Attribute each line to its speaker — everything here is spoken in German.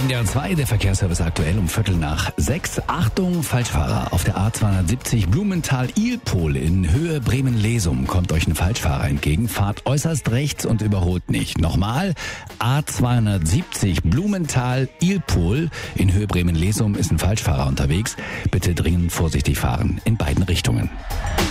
Speaker 1: NDR 2, der Verkehrsservice aktuell um 5:45. Achtung, Falschfahrer. Auf der A270 Blumenthal-Ilpol in Höhe Bremen-Lesum kommt euch ein Falschfahrer entgegen. Fahrt äußerst rechts und überholt nicht. Nochmal, A270 Blumenthal-Ilpol in Höhe Bremen-Lesum ist ein Falschfahrer unterwegs. Bitte dringend vorsichtig fahren in beiden Richtungen.